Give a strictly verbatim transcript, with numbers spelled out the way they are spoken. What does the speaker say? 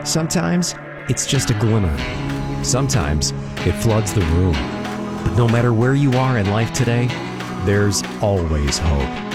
Sometimes it's just a glimmer. Sometimes it floods the room. But no matter where you are in life today, there's always hope.